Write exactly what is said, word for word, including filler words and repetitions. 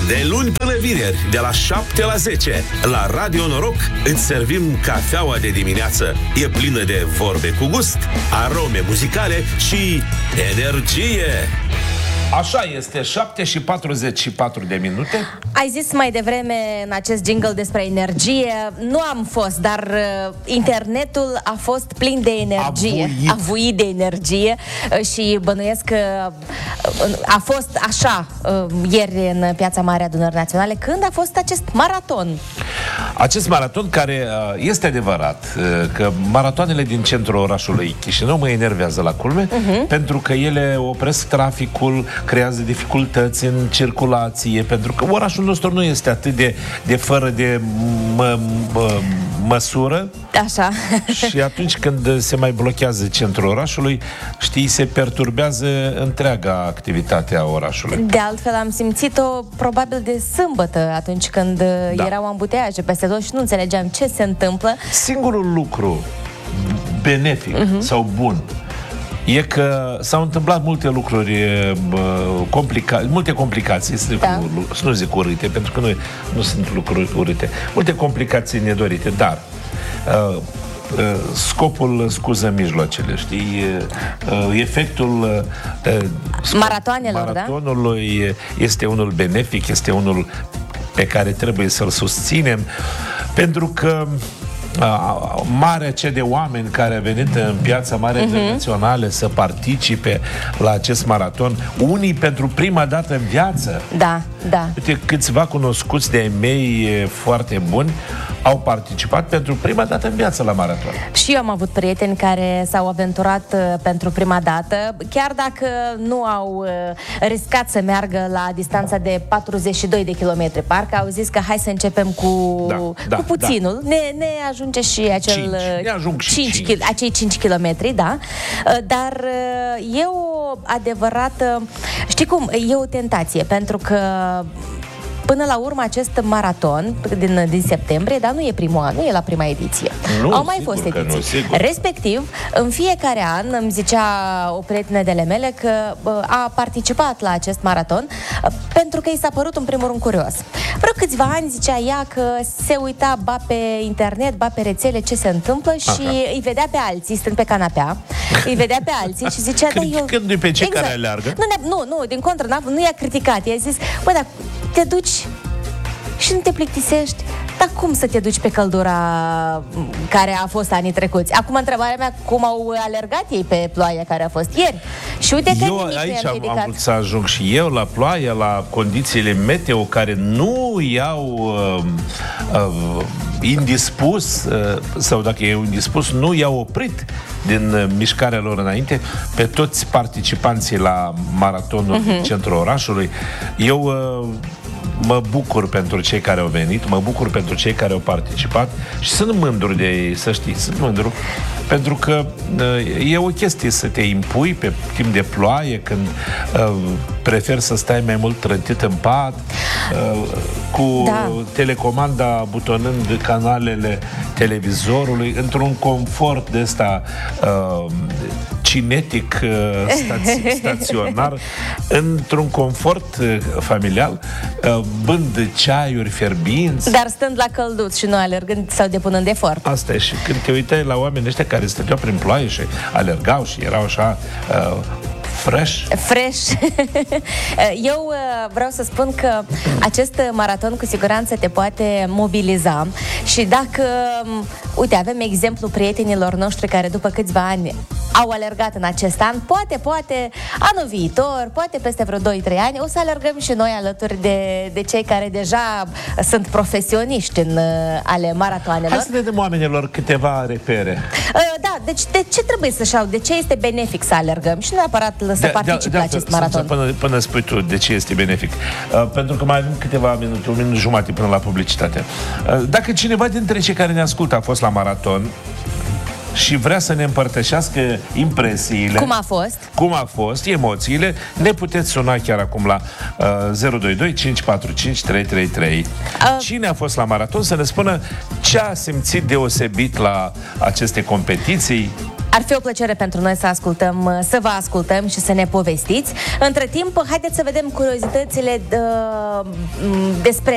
De luni până vineri, de la șapte la zece, la Radio Noroc, îți servim cafeaua de dimineață. E plină de vorbe cu gust, arome muzicale și energie. Așa este, șapte și patruzeci și patru de minute. Ai zis mai devreme în acest jingle despre energie. Nu am fost, dar uh, internetul a fost plin de energie. Avuit. Avuit de energie uh, și bănuiesc că uh, a fost așa uh, ieri în Piața Mare a Adunării Naționale, când a fost acest maraton. Acest maraton care uh, este adevărat uh, că maratoanele din centrul orașului Chișinău mă enervează la culme, uh-huh. pentru că ele opresc traficul, creează dificultăți în circulație, pentru că orașul nostru nu este atât de, de fără de mă, mă, măsură. Așa. Și atunci când se mai blochează centrul orașului, știi, se perturbează întreaga activitate a orașului. De altfel am simțit-o probabil de sâmbătă, atunci când da. erau ambuteaje peste tot și nu înțelegeam ce se întâmplă. Singurul lucru benefic uh-huh. sau bun e că s-au întâmplat multe lucruri complica- multe complicații, da. cu, să nu zic urâte, pentru că nu, nu sunt lucruri urâte, multe complicații nedorite, dar uh, uh, scopul scuză mijloacele, știi? Uh, efectul uh, scop, maratoanelor, maratonului da? este unul benefic, este unul pe care trebuie să-l susținem, pentru că Uh, marea ce de oameni care a venit în Piața Mare uh-huh. Internaționale să participe la acest maraton, unii pentru prima dată în viață. Da, da. Uite, câțiva cunoscuți de-ai mei foarte buni au participat pentru prima dată în viață la maraton. Și eu am avut prieteni care s-au aventurat uh, pentru prima dată, chiar dacă nu au uh, riscat să meargă la distanța de patruzeci și doi de kilometri. Parcă au zis că hai să începem cu, da, da, cu puținul. Da. Ne, ne ajunge și acel cinci. Ne ajung și cinci, cinci. acei cinci kilometri, da. Uh, dar uh, e o adevărată... Știi cum? E o tentație, pentru că până la urmă, acest maraton din, din septembrie, dar nu e primul an, nu e la prima ediție. Nu, au mai fost ediții. Nu, respectiv, în fiecare an, îmi zicea o prietenă de mele că a participat la acest maraton pentru că i s-a părut în primul rând curios. Vreo câțiva ani zicea ea că se uita ba pe internet, ba pe rețele ce se întâmplă și Aha. îi vedea pe alții stând pe canapea, îi vedea pe alții și zicea... Când, da, eu... când e pe cei exact. care aleargă? Nu, nu, nu, din contră, nu i-a criticat, i-a zis, bă, dar te duci și nu te plictisești, dar cum să te duci pe căldura care a fost anii trecuți? Acum întrebarea mea, cum au alergat ei pe ploaia care a fost ieri? Și uite că eu aici am, am vrut să ajung și eu la ploaie, la condițiile meteo care nu i-au uh, uh, indispus, uh, sau dacă e indispus, nu i-au oprit din uh, mișcarea lor înainte pe toți participanții la maratonul uh-huh. din centrul orașului. Eu uh, mă bucur pentru cei care au venit, mă bucur pentru cei care au participat și sunt mândru de ei, să știi, sunt mândru, pentru că uh, e o chestie să te impui pe timp de ploaie, când uh, preferi să stai mai mult trântit în pat, uh, cu da. telecomanda butonând canalele televizorului, într-un confort de ăsta uh, cinetic, uh, staț- staționar, într-un confort uh, familial, uh, bând ceaiuri fierbinți. Dar stând la călduț și nu alergând sau depunând efort. Asta e. Și când te uitai la oamenii ăștia care stăteau prin ploaie și alergau și erau așa uh, fresh. Fresh. Eu vreau să spun că acest maraton cu siguranță te poate mobiliza și dacă, uite, avem exemplu prietenilor noștri care după câțiva ani au alergat în acest an, poate, poate anul viitor, poate peste vreo doi trei ani, o să alergăm și noi alături de, de cei care deja sunt profesioniști în ale maratoanelor. Hai să le dăm oamenilor câteva repere. Da, deci de ce trebuie să-și au, de ce este benefic să alergăm și nu neapărat să de, participi de, de, la acest maraton? Până, până spui tu de ce este benefic. Uh, pentru că mai avem câteva minute, un minut jumate până la publicitate. Uh, dacă cineva dintre cei care ne ascultă a fost la maraton și vrea să ne împărtășească impresiile, cum a fost, cum a fost, emoțiile, ne puteți suna chiar acum la uh, zero doi doi cinci patru cinci trei trei trei. Uh. Cine a fost la maraton să ne spună ce a simțit deosebit la aceste competiții. Ar fi o plăcere pentru noi să ascultăm, să vă ascultăm și să ne povestiți. Între timp, haideți să vedem curiozitățile de, despre